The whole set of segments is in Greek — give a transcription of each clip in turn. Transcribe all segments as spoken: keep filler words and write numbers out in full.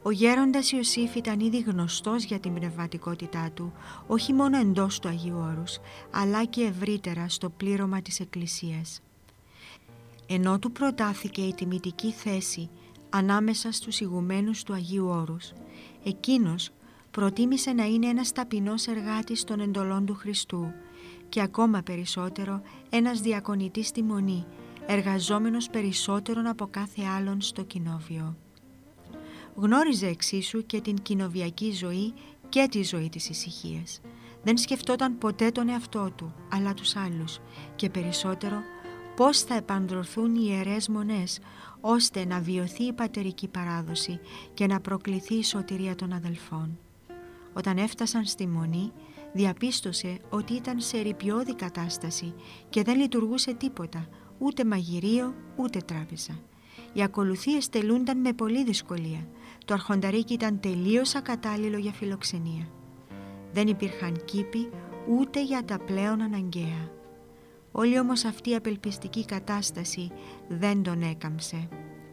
Ο γέροντας Ιωσήφ ήταν ήδη γνωστός για την πνευματικότητά του, όχι μόνο εντός του Αγίου Όρους, αλλά και ευρύτερα στο πλήρωμα της Εκκλησίας. Ενώ του προτάθηκε η τιμητική θέση ανάμεσα στους ηγουμένους του Αγίου Όρους, εκείνος προτίμησε να είναι ένας ταπεινός εργάτης των εντολών του Χριστού και ακόμα περισσότερο ένας διακονητής στη Μονή, εργαζόμενος περισσότερον από κάθε άλλον στο κοινόβιο. Γνώριζε εξίσου και την κοινοβιακή ζωή και τη ζωή της ησυχίας. Δεν σκεφτόταν ποτέ τον εαυτό του, αλλά τους άλλους και περισσότερο πώς θα επαντρωθούν οι ιερές μονές, ώστε να βιωθεί η πατερική παράδοση και να προκληθεί η σωτηρία των αδελφών. Όταν έφτασαν στη Μονή, διαπίστωσε ότι ήταν σε ερειπιώδη κατάσταση και δεν λειτουργούσε τίποτα, ούτε μαγειρίο ούτε τράπεζα. Οι ακολουθίες τελούνταν με πολλή δυσκολία. Το αρχονταρίκι ήταν τελείως ακατάλληλο για φιλοξενία. Δεν υπήρχαν κήποι ούτε για τα πλέον αναγκαία. Όλη όμως αυτή η απελπιστική κατάσταση δεν τον έκαμψε.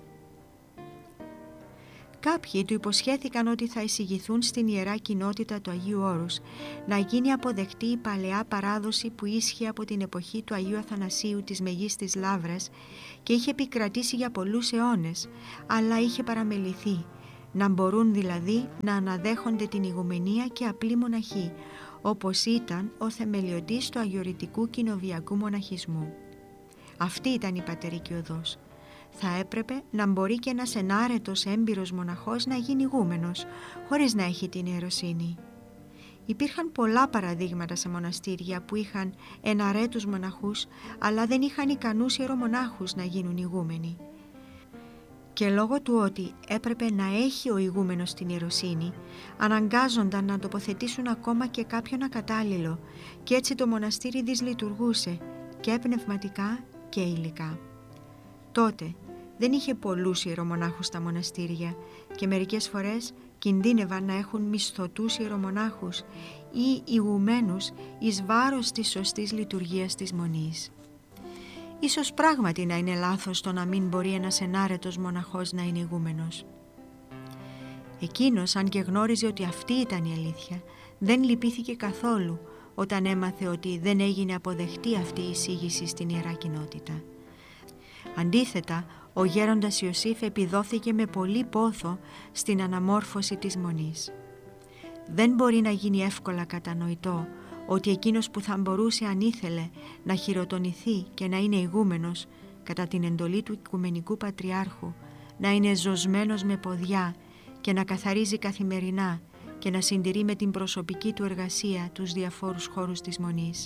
Κάποιοι του υποσχέθηκαν ότι θα εισηγηθούν στην Ιερά Κοινότητα του Αγίου Όρους να γίνει αποδεκτή η παλαιά παράδοση που ίσχυε από την εποχή του Αγίου Αθανασίου της Μεγίστης Λαύρας και είχε επικρατήσει για πολλούς αιώνες, αλλά είχε παραμεληθεί, να μπορούν δηλαδή να αναδέχονται την ηγουμενία και απλή μοναχή, όπως ήταν ο θεμελιωτής του αγιορητικού κοινοβιακού μοναχισμού. Αυτή ήταν η πατερική οδός. Θα έπρεπε να μπορεί και ένας ενάρετος έμπειρος μοναχός να γίνει ηγούμενος, χωρίς να έχει την ιεροσύνη. Υπήρχαν πολλά παραδείγματα σε μοναστήρια που είχαν εναρέτους μοναχούς, αλλά δεν είχαν ικανούς ιερομονάχους να γίνουν ηγούμενοι. Και λόγω του ότι έπρεπε να έχει ο ηγούμενος την ιεροσύνη, αναγκάζονταν να τοποθετήσουν ακόμα και κάποιον ακατάλληλο, και έτσι το μοναστήρι δυσλειτουργούσε και πνευματικά και υλικά. Τότε δεν είχε πολλούς ιερομονάχους στα μοναστήρια και μερικές φορές κινδύνευαν να έχουν μισθωτούς ιερομονάχους ή ηγουμένους εις βάρος της σωστής λειτουργίας της Μονής. Ίσως πράγματι να είναι λάθος το να μην μπορεί ένας ενάρετος μοναχός να είναι ηγούμενος. Εκείνος, αν και γνώριζε ότι αυτή ήταν η αλήθεια, δεν λυπήθηκε καθόλου όταν έμαθε ότι δεν έγινε αποδεκτή αυτή η εισήγηση στην Ιερά Κοινότητα. Αντίθετα, ο γέροντας Ιωσήφ επιδόθηκε με πολύ πόθο στην αναμόρφωση της Μονής. Δεν μπορεί να γίνει εύκολα κατανοητό ότι εκείνος που θα μπορούσε αν ήθελε να χειροτονηθεί και να είναι ηγούμενος κατά την εντολή του Οικουμενικού Πατριάρχου, να είναι ζωσμένος με ποδιά και να καθαρίζει καθημερινά και να συντηρεί με την προσωπική του εργασία τους διαφόρους χώρους της Μονής.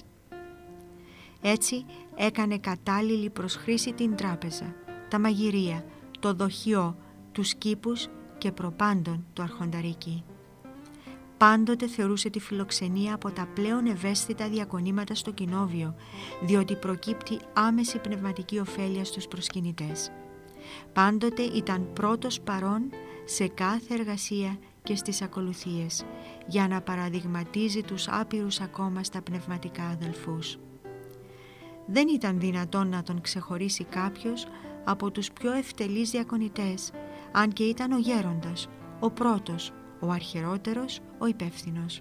Έτσι έκανε κατάλληλη προς χρήση την τράπεζα, τα μαγειρία, το δοχείο, τους κήπους και προπάντων το αρχονταρίκι. Πάντοτε θεωρούσε τη φιλοξενία από τα πλέον ευαίσθητα διακονήματα στο κοινόβιο, διότι προκύπτει άμεση πνευματική ωφέλεια στους προσκυνητές. Πάντοτε ήταν πρώτος παρών σε κάθε εργασία και στις ακολουθίες, για να παραδειγματίζει τους άπειρους ακόμα στα πνευματικά αδελφούς. Δεν ήταν δυνατόν να τον ξεχωρίσει κάποιος από τους πιο ευτελείς διακονητές, αν και ήταν ο γέροντας, ο πρώτος, ο αρχαιρότερος, ο υπεύθυνος.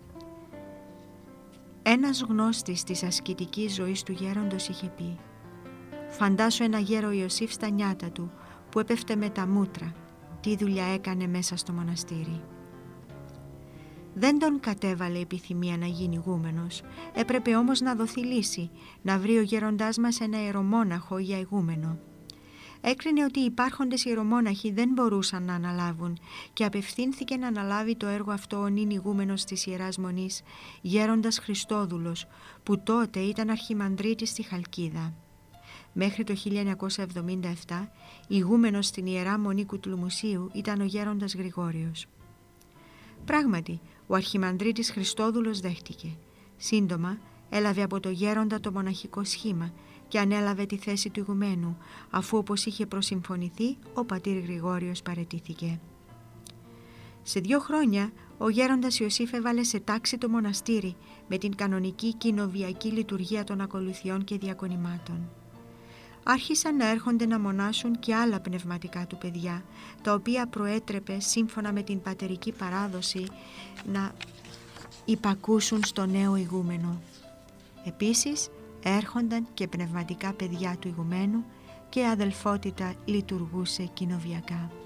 Ένας γνώστης της ασκητικής ζωής του γέροντος είχε πει: «Φαντάσου ένα γέρο Ιωσήφ στα νιάτα του που έπεφτε με τα μούτρα, τι δουλειά έκανε μέσα στο μοναστήρι». Δεν τον κατέβαλε επιθυμία να γίνει ηγούμενος, έπρεπε όμως να δοθεί λύση, να βρει ο γέροντάς μας ένα ιερομόναχο για ηγούμενο. Έκρινε ότι οι υπάρχοντες ιερομόναχοι δεν μπορούσαν να αναλάβουν και απευθύνθηκε να αναλάβει το έργο αυτό ο νυν ηγούμενος της Ιεράς Μονής, γέροντας Χριστόδουλος, που τότε ήταν αρχιμανδρίτης στη Χαλκίδα. Μέχρι το χίλια εννιακόσια εβδομήντα επτά, ηγούμενος στην Ιερά Μονή Κουτλουμουσίου ήταν ο γέροντας Γρηγόριος. Πράγματι, ο αρχιμανδρίτης Χριστόδουλος δέχτηκε. Σύντομα έλαβε από το γέροντα το μοναχικό σχήμα και ανέλαβε τη θέση του ηγουμένου, αφού όπως είχε προσυμφωνηθεί ο πατήρ Γρηγόριος παραιτήθηκε. Σε δύο χρόνια ο γέροντας Ιωσήφ έβαλε σε τάξη το μοναστήρι με την κανονική κοινοβιακή λειτουργία των ακολουθιών και διακονημάτων. άρχισαν να έρχονται να μονάσουν και άλλα πνευματικά του παιδιά, τα οποία προέτρεπε σύμφωνα με την πατερική παράδοση να υπακούσουν στο νέο ηγούμενο. Επίσης έρχονταν και πνευματικά παιδιά του ηγουμένου και η αδελφότητα λειτουργούσε κοινοβιακά.